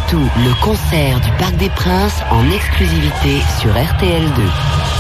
tout le concert du Parc des Princes en exclusivité sur RTL2.